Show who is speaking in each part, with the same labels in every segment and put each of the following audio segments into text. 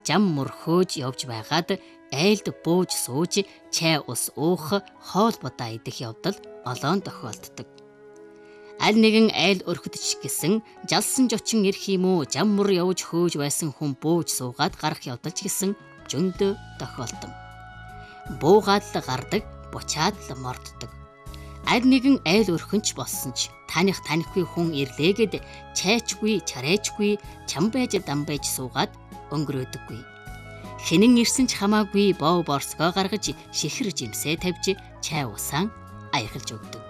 Speaker 1: зам мөрхөөж явж байгаад айлд бууж сууж чай ус уух хоол бодоо идэх явдал олоон тохиолддог. Аль нэгэн айл өрхөдөж гисэн жалсан жочин ирэх юм уу зам мөр явж хөөж байсан хүн бууж суугаад гарах явдал ч гэсэн зөндөө тохиолдсон. Буугаад л гардаг, бучаад л морддог. Аль нэгэн айл өрхөнч болсон ч танихгүй хүн ирлээгээд чайчгүй, чарайчгүй, чам байж дам байж суугаад өнгөрөөдөггүй. Хинэн ирсэн ч хамаагүй боо борсгоо гаргаж шихэр жимсээ тавьж чай усаан аяхалж өгдөг.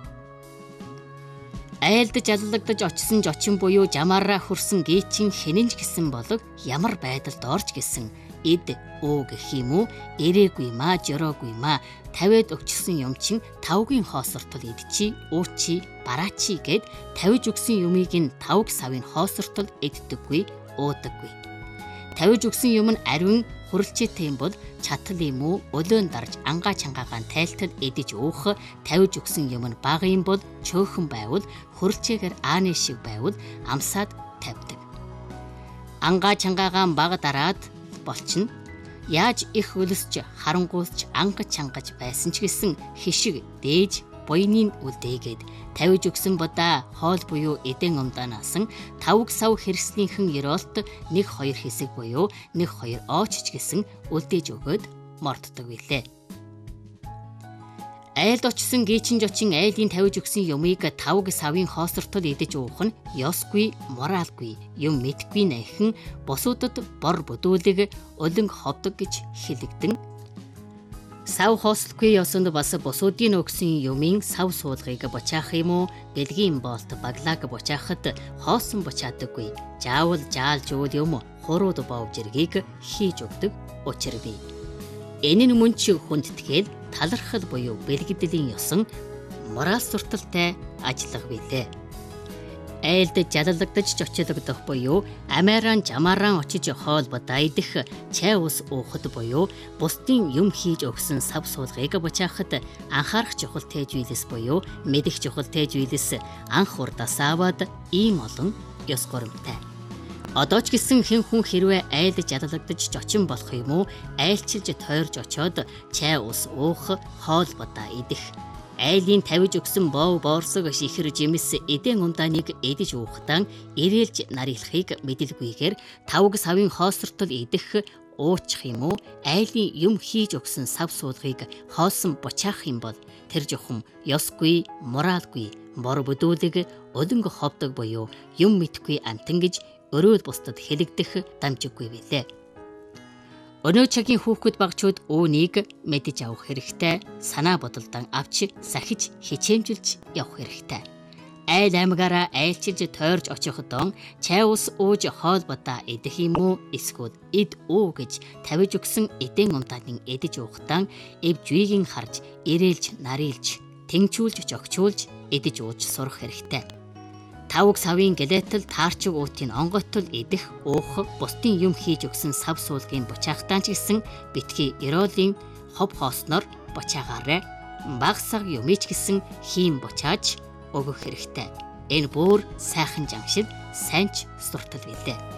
Speaker 1: Айлд жаллагдаж очсон жочин буюу жамаараа хүрсэн гээчин хинэнж гисэн болог ямар байдалд орж гисэн эд өө гэх юм уу ирээгүй маа жороогүй маа тавиад өгчсөн юм чин тавгийн хоосортол идчи уучи бараачи гэд тавиж өгсөн юмыг нь тавг савын хоосортол иддэггүй уудаггүй. Тавиж өгсөн юм нь ариун хуралчээтэй юм бол чатал юм уу өлөөн дарж ангаа чангаагаан тайлтал идэж уух, тавиж өгсөн юм нь бага юм бол чөөхөн байвал хуралчээгээр ааны шиг байвал амсаад тавьдаг. Ангаа чангаагаан бага дараад болчихно. Яаж их өлсч харангуйсч ангаж чангаж байсан ч гэсэн хишиг дээж буйнын үлдээгээд тавиж өгсөн бодаа хоол буюу эдэн умдаанаас тавг сав хэрэгслийнхэн ерөөлт 1-2 хэсэг буюу 1-2 оочч гэсэн үлдээж өгөөд морддог билээ. Айлд очсон гээчин жочин айлын тавиж өгсөн юмыг тавг савын хоосортол идэж уух нь ёсгүй, моралгүй, юм мэдгүй найхан бусуудад бор бүдүүлэг өлөнг ховдог гэж хэлэгдэн. Сав хоослохгүй ёсонд бас бусуудын өгсөн юмын сав суулгыг бочаах юм уу, бэлгийн болт баглааг бочаахад хоосон бочаадаггүй. Заавал заалж уул юм хурууд боовж иргийг хийж өгдөг учир бий. Энэ нь мөн ч хүндтгэл талархал буюу бэлгэдэлийн ёсон морал сурталтай ажиллага билээ. Айлд жаллагдаж чочлогдох буюу амааран жамааран очиж хоол бодоо идэх, чай ус уухад буюу бусдын юм хийж өгсөн сав суулгыг бочаахад анхаарах чухал тэжвэлэс буюу мэдэх чухал тэжвэлэс анх урдаас аваад ийм олон ёс горимтай. Одоо ч гэсэн хэн хүн хэрвээ айлд жаллагдаж жочин болох юм уу айлчилж тойрж очоод чай ус уух, хоол бодоо идэх, айлын тавиж өгсөн боо боорсог шихэр жимс эдэн ундааныг идэж уухтан ирээлж нарилахыг мэдэлгүйгээр тавг савын хоосортол идэх, уучих юм уу айлын юм хийж өгсөн сав суулгыг хоосон бочаах юм бол тэр жохом ёсгүй, моралгүй, бор бүдүүлэг өлөнгө ховдог буюу юм мэдхгүй амтан гэж өрөөл бусдад хэлэгдэх дамжиггүй билээ. Өнөө цагийн хүүхэд багчууд үүнийг мэдэж авах хэрэгтэй, санаа бодолдон авч сахиж хичээмжилж явах хэрэгтэй. Айл аймагаараа айлчилж тойрж очихдон чай ус ууж хоол бодоо идэх юм уу эсвэл ид уу гэж тавиж өгсөн эдэн умдааныг идэж уухтан эв жүйгийн харж ирээлж нарилж тэнгчүүлж жогчуулж идэж ууж сурах хэрэгтэй. Тавг савын гэлэтэл таарчиг уутын онгойтол идэх, уух, бусдын юм хийж өгсөн сав суулгын бочаахтаа ч гэсэн битгий ерөөлийн хов хоосноор бочаагаарай. Багсаг юмич гэсэн хийм бочааж өгөх хэрэгтэй. Энэ бүр сайхан жамшил, сайнч суртал билээ.